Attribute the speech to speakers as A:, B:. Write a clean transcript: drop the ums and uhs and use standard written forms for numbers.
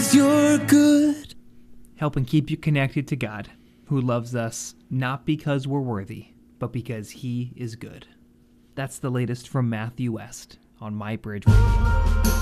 A: 'cause you're good.
B: Helping keep you connected to God, who loves us not because we're worthy, but because he is good. That's the latest from Matthew West on My Bridge Radio.